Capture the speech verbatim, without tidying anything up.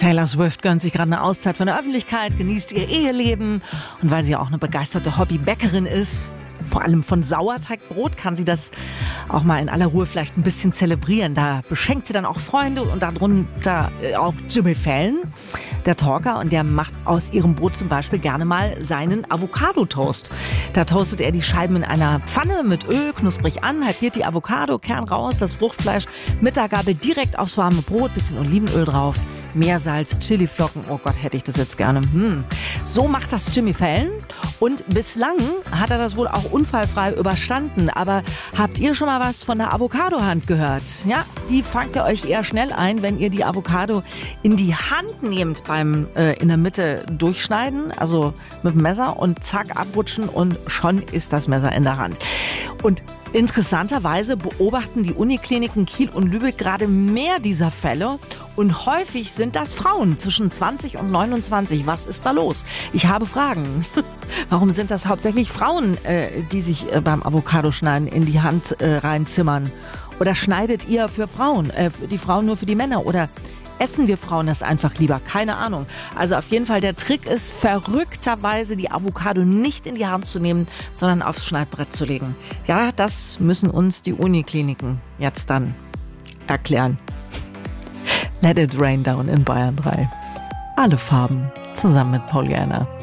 Taylor Swift gönnt sich gerade eine Auszeit von der Öffentlichkeit, genießt ihr Eheleben. Und weil sie ja auch eine begeisterte Hobbybäckerin ist, vor allem von Sauerteigbrot, kann sie das auch mal in aller Ruhe vielleicht ein bisschen zelebrieren. Da beschenkt sie dann auch Freunde und darunter auch Jimmy Fallon, der Talker. Und der macht aus ihrem Brot zum Beispiel gerne mal seinen Avocado-Toast. Da toastet er die Scheiben in einer Pfanne mit Öl knusprig an, halbiert die Avocado, Kern raus, das Fruchtfleisch mit der Gabel direkt aufs warme Brot, bisschen Olivenöl drauf, Meersalz, Chiliflocken. Oh Gott, hätte ich das jetzt gerne. Hm. So macht das Jimmy Fallon. Und bislang hat er das wohl auch unfallfrei überstanden. Aber habt ihr schon mal was von der Avocado-Hand gehört? Ja, die fangt ihr euch eher schnell ein, wenn ihr die Avocado in die Hand nehmt beim äh, in der Mitte durchschneiden, also mit dem Messer und zack abrutschen und schon ist das Messer in der Hand. Und interessanterweise beobachten die Unikliniken Kiel und Lübeck gerade mehr dieser Fälle. Und häufig sind das Frauen zwischen zwanzig und neunundzwanzig. Was ist da los? Ich habe Fragen. Warum sind das hauptsächlich Frauen, äh, die sich äh, beim Avocadoschneiden in die Hand äh, reinzimmern? Oder schneidet ihr für Frauen, äh, die Frauen nur für die Männer? Oder essen wir Frauen das einfach lieber? Keine Ahnung. Also auf jeden Fall, der Trick ist verrückterweise, die Avocado nicht in die Hand zu nehmen, sondern aufs Schneidbrett zu legen. Ja, das müssen uns die Unikliniken jetzt dann erklären. Let It Rain Down in Bayern drei. Alle Farben zusammen mit Pollyanna.